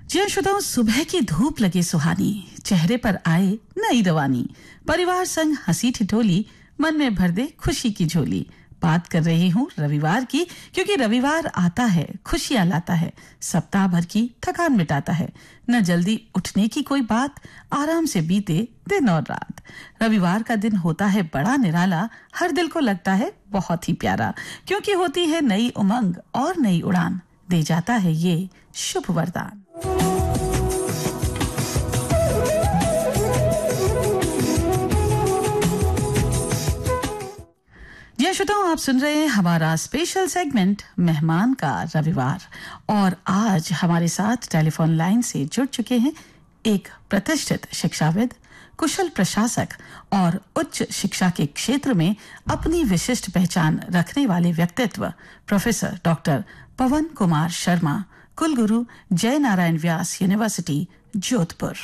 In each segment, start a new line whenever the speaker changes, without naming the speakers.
जी श्रोताओं, सुबह की धूप लगे सुहानी, चेहरे पर आए नई रवानी, परिवार संग हंसी ठिठोली, मन में भर दे खुशी की झोली। बात कर रही हूँ रविवार की, क्योंकि रविवार आता है, खुशियां लाता है, सप्ताह भर की थकान मिटाता है। न जल्दी उठने की कोई बात, आराम से बीते दिन और रात। रविवार का दिन होता है बड़ा निराला, हर दिल को लगता है बहुत ही प्यारा, क्योंकि होती है नई उमंग और नई उड़ान, दे जाता है ये शुभ वरदान। जी श्रोताओं, आप सुन रहे हैं हमारा स्पेशल सेगमेंट मेहमान का रविवार, और आज हमारे साथ टेलीफोन लाइन से जुड़ चुके हैं एक प्रतिष्ठित शिक्षाविद, कुशल प्रशासक और उच्च शिक्षा के क्षेत्र में अपनी विशिष्ट पहचान रखने वाले व्यक्तित्व प्रोफेसर डॉक्टर पवन कुमार शर्मा, कुलगुरु जय नारायण व्यास यूनिवर्सिटी जोधपुर।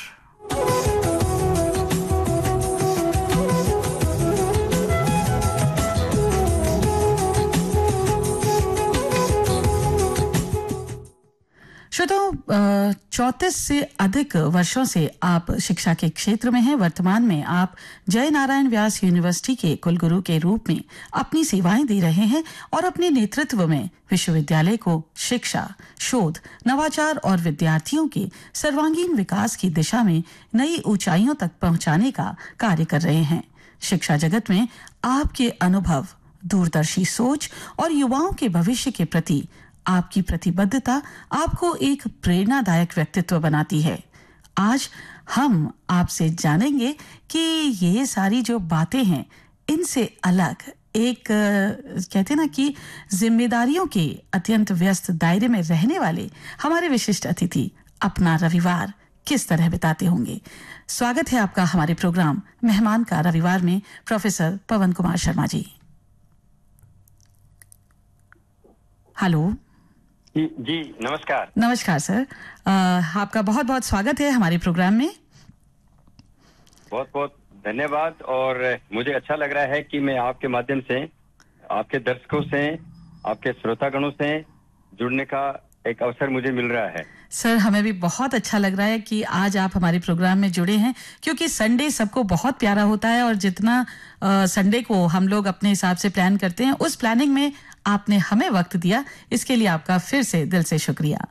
श्रोताओ, 34 से अधिक वर्षों से आप शिक्षा के क्षेत्र में हैं। वर्तमान में आप जय नारायण व्यास यूनिवर्सिटी के कुलगुरु के रूप में अपनी सेवाएं दे रहे हैं और अपने नेतृत्व में विश्वविद्यालय को शिक्षा, शोध, नवाचार और विद्यार्थियों के सर्वांगीण विकास की दिशा में नई ऊंचाइयों तक पहुंचाने का कार्य कर रहे हैं। शिक्षा जगत में आपके अनुभव, दूरदर्शी सोच और युवाओं के भविष्य के प्रति आपकी प्रतिबद्धता आपको एक प्रेरणादायक व्यक्तित्व बनाती है। आज हम आपसे जानेंगे कि ये सारी जो बातें हैं, इनसे अलग एक कहते ना कि जिम्मेदारियों के अत्यंत व्यस्त दायरे में रहने वाले हमारे विशिष्ट अतिथि अपना रविवार किस तरह बिताते होंगे। स्वागत है आपका हमारे प्रोग्राम मेहमान का रविवार में प्रोफेसर पवन कुमार शर्मा जी। हेलो
जी नमस्कार।
नमस्कार सर, आपका बहुत बहुत स्वागत है हमारे प्रोग्राम में।
बहुत बहुत धन्यवाद। और मुझे अच्छा लग रहा है कि मैं आपके माध्यम से आपके दर्शकों से, आपके श्रोतागणों से जुड़ने का एक अवसर मुझे मिल रहा है।
सर, हमें भी बहुत अच्छा लग रहा है कि आज आप हमारे प्रोग्राम में जुड़े हैं, क्योंकि संडे सबको बहुत प्यारा होता है और जितना संडे को हम लोग अपने हिसाब से प्लान करते हैं, उस प्लानिंग में आपने हमें वक्त दिया, इसके लिए आपका फिर से दिल से शुक्रिया।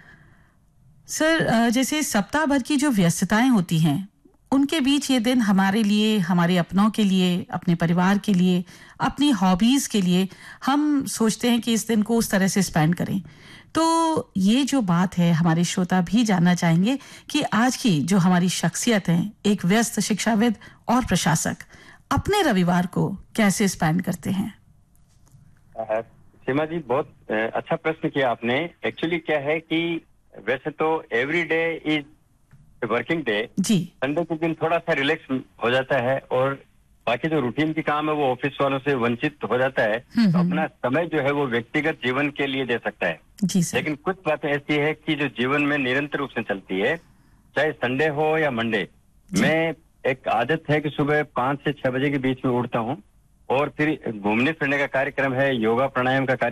सर, जैसे सप्ताह भर की जो व्यस्तताएं होती हैं, उनके बीच ये दिन हमारे लिए, हमारे अपनों के लिए, अपने परिवार के लिए, अपनी हॉबीज के लिए हम सोचते हैं कि इस दिन को उस तरह से स्पेंड करें। तो ये जो बात है, हमारे श्रोता भी जानना चाहेंगे कि आज की जो हमारी शख्सियत है, एक व्यस्त शिक्षाविद और प्रशासक, अपने रविवार को कैसे स्पेंड करते हैं?
सीमा जी, बहुत अच्छा प्रश्न किया आपने। एक्चुअली क्या है कि वैसे तो every day is working day ji. Sunday के दिन थोड़ा सा रिलैक्स हो जाता है और बाकी जो रूटीन की काम है वो ऑफिस वालों से वंचित हो जाता है, तो अपना समय जो है वो व्यक्तिगत जीवन के लिए दे सकता है
जी सर।
लेकिन कुछ बातें ऐसी है कि जो जीवन में निरंतर रूप से चलती है, चाहे संडे हो या मंडे। मैं एक आदत है कि सुबह 5 से 6 बजे के बीच में उठता हूँ और फिर घूमने फिरने का कार्यक्रम है, योगा प्राणायाम का